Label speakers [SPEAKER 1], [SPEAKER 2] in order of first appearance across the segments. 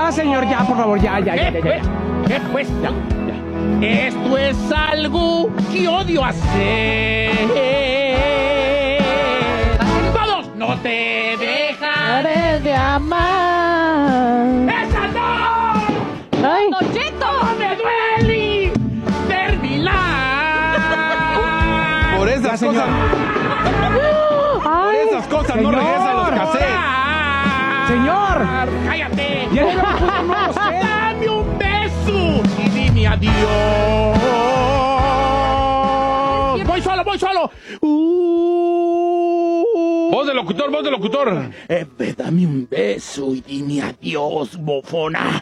[SPEAKER 1] Ya, señor, ya, por favor, ya.
[SPEAKER 2] Pues, ya. Esto es algo que odio hacer. ¡Todos! No te dejaré
[SPEAKER 3] de amar.
[SPEAKER 2] ¡Esa no!
[SPEAKER 3] ¡Ay!
[SPEAKER 2] ¡No me duele terminar!
[SPEAKER 4] Por esas cosas. Por esas cosas no regresan los cassettes.
[SPEAKER 1] ¡Señor!
[SPEAKER 2] ¡Cállate!
[SPEAKER 1] ¡Ya le vamos a un nuevo set!
[SPEAKER 2] ¡Dame un beso! Y dime adiós. Voy solo.
[SPEAKER 4] Voz de locutor.
[SPEAKER 2] Dame un beso y dime adiós, bofona.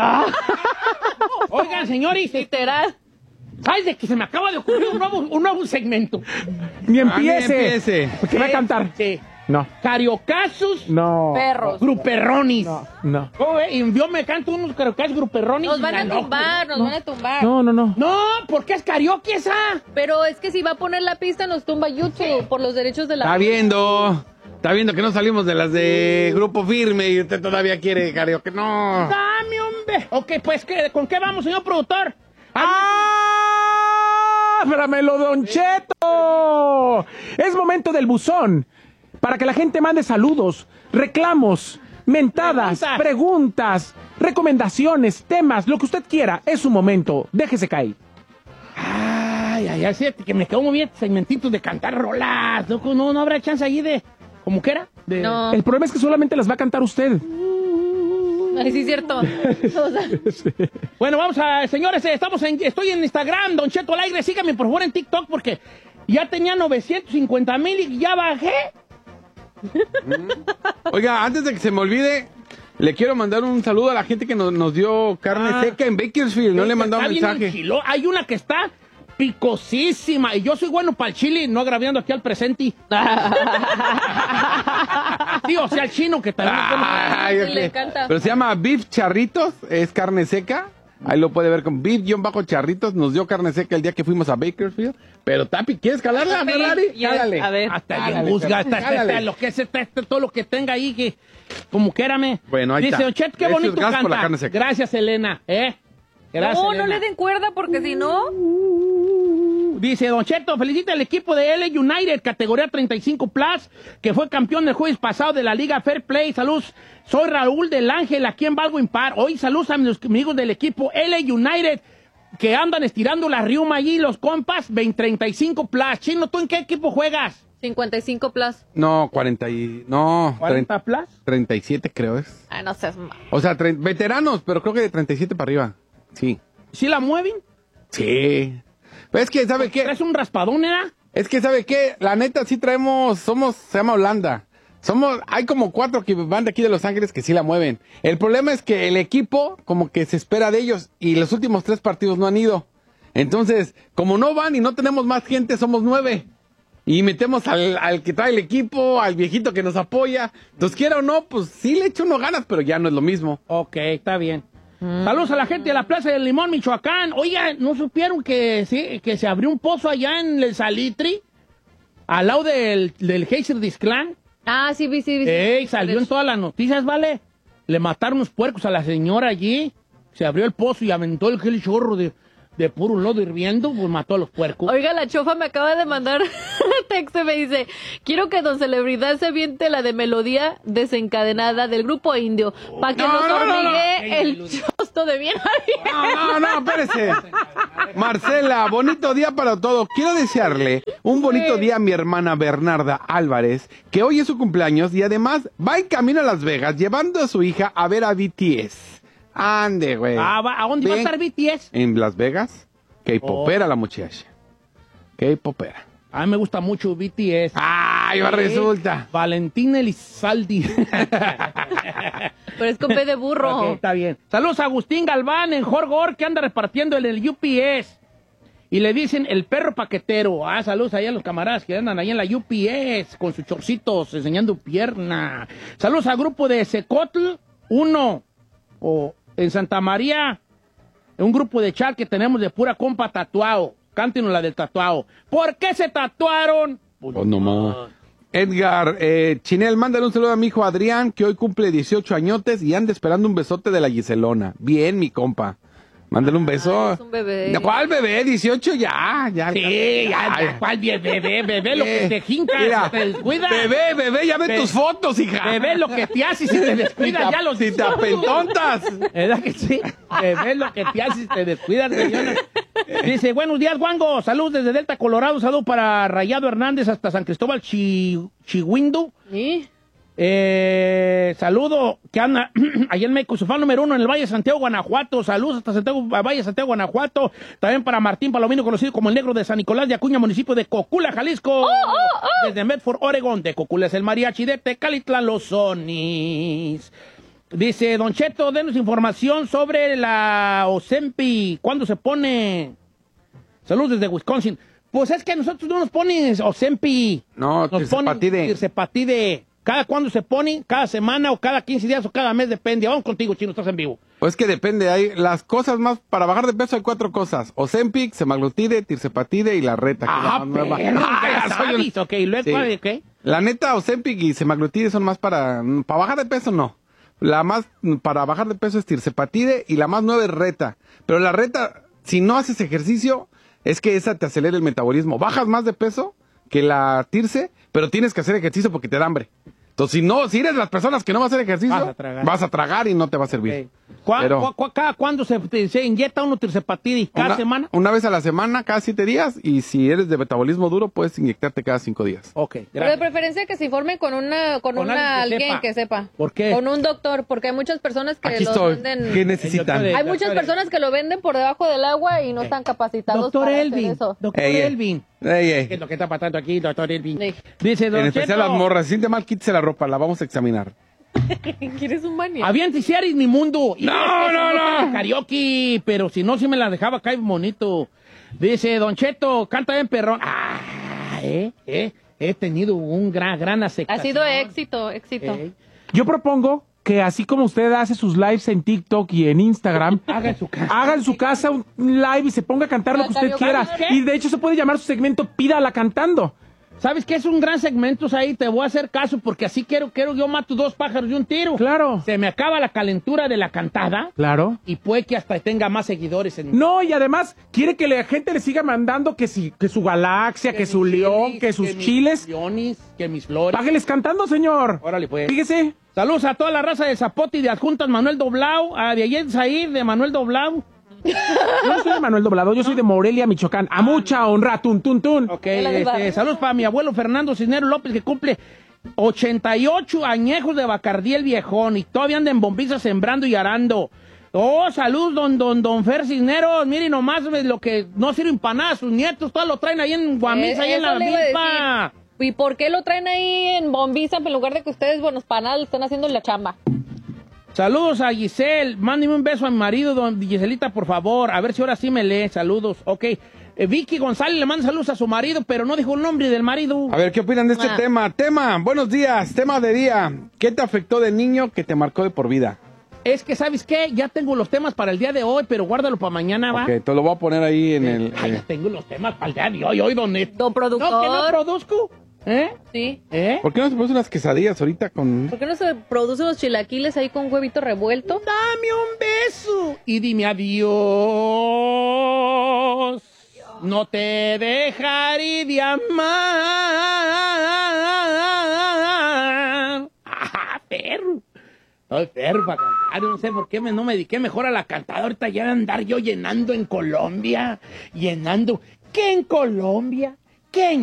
[SPEAKER 2] Oigan, señores.
[SPEAKER 3] Literal.
[SPEAKER 2] ¿Sabes de que se me acaba de ocurrir un nuevo segmento?
[SPEAKER 1] Ni empiece. Porque va a
[SPEAKER 2] Sí,
[SPEAKER 1] cantar.
[SPEAKER 2] Sí.
[SPEAKER 1] No.
[SPEAKER 2] Cariocazos.
[SPEAKER 1] No.
[SPEAKER 3] Perros.
[SPEAKER 2] Gruperronis.
[SPEAKER 1] No.
[SPEAKER 2] ¿Cómo ve? Y yo me canto unos cariocazos gruperronis.
[SPEAKER 3] Nos van a tumbar.
[SPEAKER 1] No.
[SPEAKER 2] No, ¿por qué es karaoke esa?
[SPEAKER 3] Pero es que si va a poner la pista nos tumba YouTube por los derechos de la...
[SPEAKER 4] Está viendo que no salimos de las de Grupo Firme y usted todavía quiere karaoke. No.
[SPEAKER 2] Dame un beso. Ok, pues, ¿con qué vamos, señor productor?
[SPEAKER 1] ¡Ábramelo, Don Cheto! Es momento del buzón. Para que la gente mande saludos, reclamos, mentadas, preguntas, recomendaciones, temas, lo que usted quiera. Es su momento. Déjese caer.
[SPEAKER 2] Ay, fíjate que me quedó muy bien segmentitos de cantar rolas. No habrá chance ahí de... ¿Cómo que era?
[SPEAKER 3] No.
[SPEAKER 1] El problema es que solamente las va a cantar usted.
[SPEAKER 3] Ay, sí, es cierto.
[SPEAKER 2] Bueno, vamos señores, estoy en Instagram, Don Cheto al aire. Síganme por favor en TikTok porque ya tenía 950,000 y ya bajé.
[SPEAKER 4] Oiga, antes de que se me olvide, le quiero mandar un saludo a la gente que nos dio carne seca en Bakersfield. No le he mandado un mensaje.
[SPEAKER 2] Hay una que está picosísima y yo soy bueno para el chile, no agraviando aquí al presente. Sí, o sea, el chino que también
[SPEAKER 3] Le encanta.
[SPEAKER 4] Pero se llama Beef Charritos, es carne seca. Ahí lo puede ver con Beef-Charritos. Nos dio carne seca el día que fuimos a Bakersfield. Pero Tapi, ¿quieres calarla, Ferrari? Cálale.
[SPEAKER 3] A ver.
[SPEAKER 2] Hasta el juzga, lo que es todo lo que tenga ahí, que como quérame.
[SPEAKER 4] Bueno, ahí
[SPEAKER 2] dice,
[SPEAKER 4] está.
[SPEAKER 2] Don Chet, qué bonito
[SPEAKER 4] gas por la
[SPEAKER 2] canta.
[SPEAKER 4] carne seca.
[SPEAKER 2] Gracias, Elena. Gracias,
[SPEAKER 3] No
[SPEAKER 2] Elena.
[SPEAKER 3] le den cuerda porque si no...
[SPEAKER 2] Dice, Don Cheto, felicita al equipo de LA United, categoría 35 Plus, que fue campeón el jueves pasado de la Liga Fair Play. Saludos, soy Raúl del Ángel, aquí en Baldwin Park. Hoy saludos a mis amigos del equipo LA United, que andan estirando la riuma allí, los compas, 35 Plus. Chino, ¿tú en qué equipo juegas?
[SPEAKER 3] 55 plus.
[SPEAKER 4] No, 40 y... No,
[SPEAKER 2] 40 Plus.
[SPEAKER 4] 37 creo es.
[SPEAKER 3] Ay, no seas mal.
[SPEAKER 4] O sea, veteranos, pero creo que de 37 para arriba. Sí.
[SPEAKER 2] ¿Sí la mueven?
[SPEAKER 4] Sí. Pero es que, ¿sabe qué?
[SPEAKER 2] ¿Es un raspadón, era?
[SPEAKER 4] Es que, ¿sabe qué? La neta, sí se llama Holanda. Hay como 4 que van de aquí de Los Ángeles que sí la mueven. El problema es que el equipo como que se espera de ellos y los últimos 3 partidos no han ido. Entonces, como no van y no tenemos más gente, somos 9. Y metemos al que trae el equipo, al viejito que nos apoya. Entonces, quiera o no, pues sí le echo uno ganas, pero ya no es lo mismo.
[SPEAKER 2] Ok, está bien. Saludos a la gente de la Plaza del Limón, Michoacán. Oiga, ¿no supieron que se abrió un pozo allá en el Salitri? Al lado del Geyser Disclán.
[SPEAKER 3] Ah, sí, vi.
[SPEAKER 2] Salió en todas las noticias, ¿vale? Le mataron unos puercos a la señora allí. Se abrió el pozo y aventó el chorro de puro lodo hirviendo, pues mató a los puercos.
[SPEAKER 3] Oiga, la chofa me acaba de mandar texto y me dice, quiero que Don Celebridad se aviente la de melodía desencadenada del grupo indio, para que nos hormigue el chosto de bien arriba.
[SPEAKER 4] No, espérese. Marcela, bonito día para todo. Quiero desearle un bonito día a mi hermana Bernarda Álvarez, que hoy es su cumpleaños y además va en camino a Las Vegas llevando a su hija a ver a BTS. Ande, güey.
[SPEAKER 2] ¿A dónde va a estar BTS?
[SPEAKER 4] En Las Vegas. K-popera la muchacha. K-popera.
[SPEAKER 2] A mí me gusta mucho BTS.
[SPEAKER 4] ¡Ay, resulta!
[SPEAKER 2] Valentín Elizalde.
[SPEAKER 3] Pero es con P de burro.
[SPEAKER 2] Ok, está bien. Saludos a Agustín Galván en Jorgor, que anda repartiendo en el UPS. Y le dicen el perro paquetero. Saludos allá a los camaradas que andan ahí en la UPS con sus chorcitos enseñando pierna. Saludos al grupo de Secotl 1. O en Santa María, un grupo de chat que tenemos de pura compa tatuado. Cántenos la del tatuado. ¿Por qué se tatuaron?
[SPEAKER 4] Pues nomás. Edgar, Chinel, mándale un saludo a mi hijo Adrián, que hoy cumple 18 añotes y anda esperando un besote de la Giselona. Bien, mi compa. Mándale un beso.
[SPEAKER 3] Es un bebé.
[SPEAKER 4] ¿Cuál bebé? 18 ya.
[SPEAKER 2] Sí, ya, ¿cuál bebé? Lo que te jinca,
[SPEAKER 4] Mira,
[SPEAKER 2] te descuida.
[SPEAKER 4] Bebé, ya ven tus fotos, hija.
[SPEAKER 2] Bebé, lo que te hace si te descuidas, ya los...
[SPEAKER 4] Si te apentontas.
[SPEAKER 2] ¿Verdad que sí? Bebé, lo que te hace si te descuidas, señora. Dice, buenos días, Wango. Salud desde Delta, Colorado. Salud para Rayado Hernández hasta San Cristóbal, Chihuindo.
[SPEAKER 3] ¿Sí?
[SPEAKER 2] Saludo que anda allá en México, su fan número 1 en el Valle de Santiago, Guanajuato. Saludos hasta Valle de Santiago, Guanajuato. También para Martín Palomino, conocido como el Negro de San Nicolás de Acuña, municipio de Cocula, Jalisco. Desde Medford, Oregón. De Cocula es el mariachi, de Tecalitlán los Sonis. Dice, Don Cheto, denos información sobre la Ozempic. ¿Cuándo se pone? Saludos desde Wisconsin. Pues es que nosotros no nos ponen Ozempic.
[SPEAKER 4] No,
[SPEAKER 2] nos ponen Tirzepatide. ¿Cada cuándo se pone? ¿Cada semana o cada 15 días o cada mes? Depende. Vamos contigo, Chino, estás en vivo.
[SPEAKER 4] Pues que depende. Hay las cosas más para bajar de peso hay 4 cosas: Ozempic, semaglutide, tirzepatide y la reta. Que es la más nueva.
[SPEAKER 2] Ok, luego,
[SPEAKER 4] Sí.
[SPEAKER 2] ¿qué?
[SPEAKER 4] La neta, Ozempic y semaglutide son más para bajar de peso, no. La más para bajar de peso es tirzepatide y la más nueva es reta. Pero la reta, si no haces ejercicio, es que esa te acelera el metabolismo. Bajas más de peso que la tirce, pero tienes que hacer ejercicio porque te da hambre. Entonces, si eres las personas que no vas a hacer ejercicio, vas a tragar y no te va a servir.
[SPEAKER 2] Okay. ¿Cada cuándo se inyecta uno tirzepatide? ¿Cada semana?
[SPEAKER 4] Una vez a la semana, cada 7 días, y si eres de metabolismo duro, puedes inyectarte cada 5 días.
[SPEAKER 2] Ok,
[SPEAKER 3] Pero de preferencia que se informe con alguien que sepa.
[SPEAKER 2] ¿Por qué?
[SPEAKER 3] Con un doctor, porque hay muchas personas que
[SPEAKER 4] Aquí
[SPEAKER 3] lo
[SPEAKER 4] estoy.
[SPEAKER 3] venden.
[SPEAKER 4] ¿Qué necesitan?
[SPEAKER 3] Hay muchas personas que lo venden por debajo del agua y no están capacitados
[SPEAKER 2] Doctor
[SPEAKER 3] para
[SPEAKER 2] Elvin,
[SPEAKER 3] hacer eso.
[SPEAKER 2] Doctor
[SPEAKER 4] Ey,
[SPEAKER 2] Elvin.
[SPEAKER 4] Ey.
[SPEAKER 2] ¿Qué es lo que está pasando aquí, Doctor Elvin?
[SPEAKER 3] Sí.
[SPEAKER 2] Dice, Don
[SPEAKER 4] En especial
[SPEAKER 2] Cheto,
[SPEAKER 4] las morras. Si siente mal, quítese la ropa, la vamos a examinar.
[SPEAKER 3] ¿Quieres un baño?
[SPEAKER 2] Aviente Ciaris, mi mundo. Y
[SPEAKER 4] No.
[SPEAKER 2] Karaoke, pero si no, si me la dejaba caer bonito. Dice, Don Cheto, canta bien perrón. He tenido un gran aceptación.
[SPEAKER 3] Ha sido éxito.
[SPEAKER 1] Yo propongo que así como usted hace sus lives en TikTok y en Instagram,
[SPEAKER 2] Haga
[SPEAKER 1] haga en su casa un live y se ponga a cantar lo que usted quiera.
[SPEAKER 2] ¿Qué?
[SPEAKER 1] Y de hecho se puede llamar su segmento Pídala Cantando.
[SPEAKER 2] ¿Sabes qué? Es un gran segmento ahí, te voy a hacer caso porque así quiero yo mato 2 pájaros de un tiro.
[SPEAKER 1] Claro.
[SPEAKER 2] Se me acaba la calentura de la cantada
[SPEAKER 1] Claro.
[SPEAKER 2] y puede que hasta tenga más seguidores en...
[SPEAKER 1] No, y además quiere que la gente le siga mandando que su galaxia, que su
[SPEAKER 2] mis
[SPEAKER 1] león,
[SPEAKER 2] chilis,
[SPEAKER 1] que sus
[SPEAKER 2] mis
[SPEAKER 1] chiles.
[SPEAKER 2] leones, que mis flores.
[SPEAKER 1] Págueles cantando, señor.
[SPEAKER 2] Órale, pues.
[SPEAKER 1] Fíjese.
[SPEAKER 2] Saludos a toda la raza de Zapote y de Adjuntas Manuel Doblao, a de Ayen Zahir, de Manuel Doblao.
[SPEAKER 1] Yo no soy de Manuel Doblado, yo soy de Morelia, Michoacán. A mucha honra, tun.
[SPEAKER 2] Ok, saludos para mi abuelo Fernando Cisneros López, que cumple 88 añejos de Bacardí el viejón y todavía anda en Bombiza sembrando y arando. Oh, salud, don Fer Cisneros. Miren nomás lo que no sirven para nada. Sus nietos todos lo traen ahí en Guamisa, ahí en la milpa.
[SPEAKER 3] ¿Y por qué lo traen ahí en Bombiza en lugar de que ustedes, buenos panas, lo están haciendo en la chamba?
[SPEAKER 2] Saludos a Giselle. Mándeme un beso a mi marido, don Giselita, por favor. A ver si ahora sí me lee. Saludos. Ok. Vicky González le manda saludos a su marido, pero no dijo el nombre del marido.
[SPEAKER 4] A ver, ¿qué opinan de este tema? Buenos días, tema de día. ¿Qué te afectó de niño que te marcó de por vida?
[SPEAKER 2] Es que, ¿sabes qué? Ya tengo los temas para el día de hoy, pero guárdalo para mañana, ¿va?
[SPEAKER 4] Ok, te lo voy a poner ahí en el...
[SPEAKER 2] Ya tengo los temas para el día de hoy. Hoy, ¿dónde?
[SPEAKER 3] Don productor.
[SPEAKER 2] No, que no produzco.
[SPEAKER 3] Sí.
[SPEAKER 4] ¿Por qué no se producen unas quesadillas ahorita con...?
[SPEAKER 3] ¿Por qué no se producen los chilaquiles ahí con huevito revuelto?
[SPEAKER 2] Dame un beso y dime adiós. No te dejaré de amar. Perro. Ay, perro, para cantar. No sé por qué no me dediqué mejor a la cantada. Ahorita ya andar yo llenando en Colombia. ¿Qué en Colombia? ¿Qué en